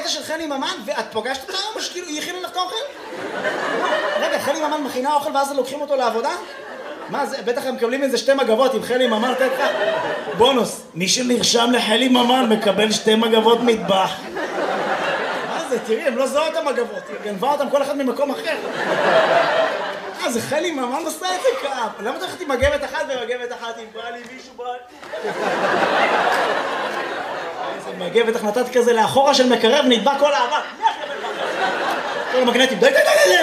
הביתה של חלי ממן ואת פוגשת אותה או שכאילו היא הכינה לך את האוכל? רגע, חלי ממן מכינה אוכל ואז לוקחים אותו לעבודה? מה זה, בטח הם מקבלים איזה 2 מגבות עם חלי ממן, תת לך בונוס, מי שנרשם לחלי ממן מקבל 2 מגבות מטבח. מה זה, תראי, הם לא זוהו את המגבות, היא גנבה אותם כל אחד ממקום אחר. זה חלי ממן עושה את זה כאב. למה תלכתי מגבת אחת ומגבת אחת אם בא לי מישהו בא? איזה מגבת החלטת כזה לאחורה של מקרב נדבק כל האבק. כל המגנטים, די.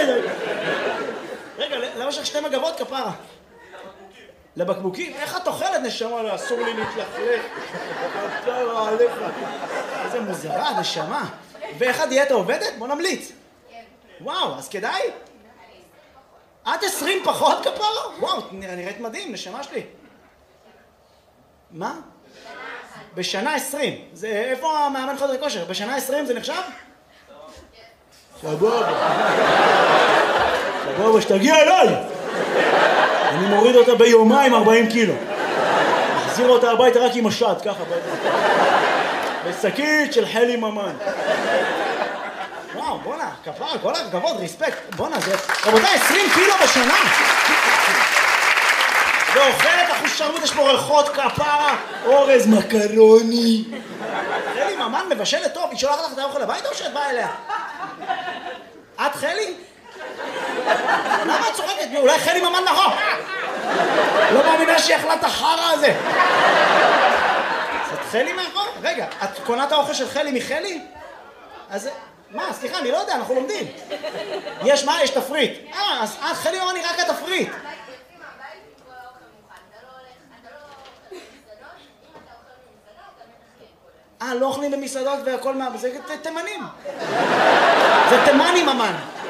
רגע, למה יש לך 2 מגבות כפרה? לבקבוקים? איך את אוכלת נשמה? לא, אסור לי להתלכלך. לא עליך. איזה מוזרה, נשמה. ואיך הדיאטה עובדת? בוא נמליץ. וואו, אז כדאי? עד 20 פחות כפרה? וואו, נראית מדהים, נשמה שלי. מה? בשנה 20. זה, איפה המאמן חדרי כושר? בשנה 20 זה נחשב? סבבה. סבבה, שתגיע אליי. אני מוריד אותה ביומיים 40 קילו. מחזיר אותה הביתה רק עם השד, ככה. בשקית של חלי ממן. וואו, בונה, כפרה, כל הכבוד, ריספקט. בונה, זה... רבותיי, 20 קילו בשנה. ואוכלת אחושרמוט, יש פה ריחות כפרה, אורז מקרוני. חלי ממן מבשלת טוב, היא שולחת לך את האוכל הביתה או שאת באה אליה? את חלי? למה את צוחקת? אולי חלי ממן נכון? לא מאמינה שהיא אכלה את החרא הזה. זאת חלי מאחור? רגע, את קונה את האוכל של חלי מחלי? אז... מה? סליחה, אני לא יודע, אנחנו לומדים. יש מה? יש תפריט. אז חלי ממן היא רק התפריט. לא אוכלים במסעדות והכל מה... זה תימנים. זה תימני ממן.